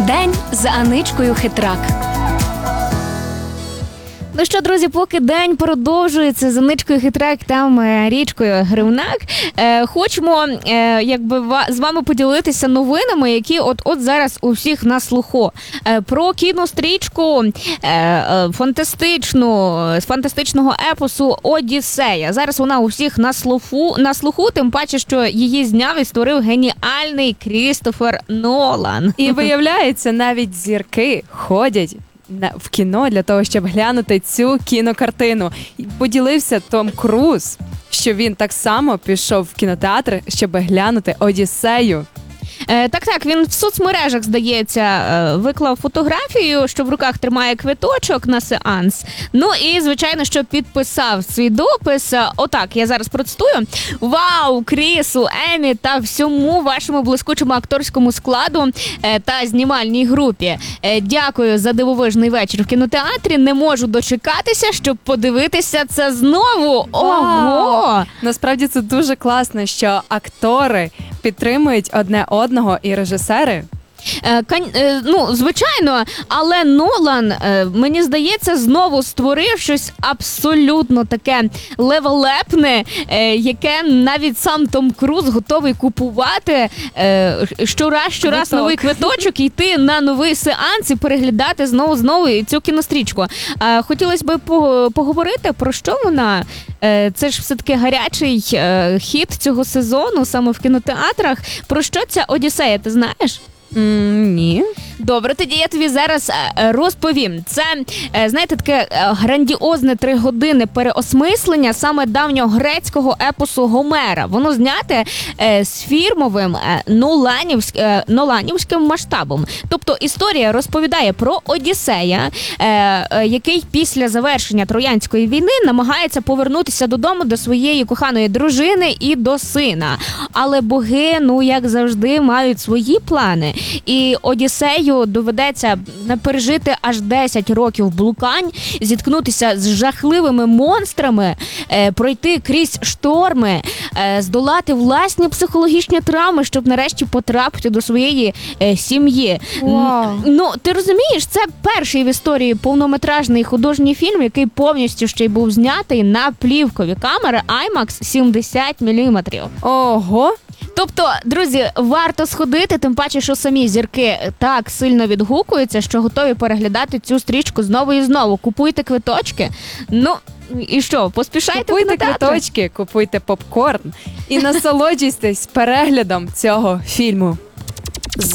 День з Аничкою Хитрак. Ну що, друзі, поки день продовжується з Аничкою Хитрак, там Річкою Гривнак, хочемо з вами поділитися новинами, які от зараз у всіх на слуху. Про кінострічку з фантастичного епосу «Одіссея». Зараз вона у всіх на слуху, тим паче, що її зняв і створив геніальний Крістофер Нолан. І виявляється, навіть зірки ходять в кіно для того, щоб глянути цю кінокартину. Поділився Том Круз, що він так само пішов в кінотеатр, щоб глянути «Одіссею». Так, він в соцмережах, здається, виклав фотографію, що в руках тримає квиточок на сеанс. Ну і, звичайно, що підписав свій допис. Отак, я зараз процитую. Вау, Крісу, Емі та всьому вашому блискучому акторському складу та знімальній групі. Дякую за дивовижний вечір в кінотеатрі. Не можу дочекатися, щоб подивитися це знову. Ого! Насправді це дуже класно, що актори підтримують одне одного і режисери. Звичайно, але Нолан, мені здається, знову створив щось абсолютно таке левелепне, яке навіть сам Том Круз готовий купувати щораз новий квиточок, і йти на новий сеанс і переглядати знову цю кінострічку. Хотілося б поговорити, про що вона. Це ж все-таки гарячий хіт цього сезону, саме в кінотеатрах. Про що ця «Одіссея», ти знаєш? Ні. Добре, тоді я тобі зараз розповім. Це, знаєте, таке грандіозне 3 години переосмислення саме давньогрецького епосу Гомера. Воно зняте з фірмовим ноланівським масштабом. Тобто історія розповідає про Одіссея, який після завершення Троянської війни намагається повернутися додому до своєї коханої дружини і до сина. Але боги, як завжди, мають свої плани. І Одіссею доведеться пережити аж 10 років блукань, зіткнутися з жахливими монстрами, пройти крізь шторми, здолати власні психологічні травми, щоб нарешті потрапити до своєї сім'ї. Wow. Ти розумієш, це перший в історії повнометражний художній фільм, який повністю ще й був знятий на плівкові камери IMAX 70 мм. Ого! Тобто, друзі, варто сходити, тим паче, що самі зірки так сильно відгукуються, що готові переглядати цю стрічку знову і знову. Купуйте квиточки. І що, поспішайте в купуйте кінотеатри? квиточки, купуйте попкорн і насолоджуйтесь переглядом цього фільму.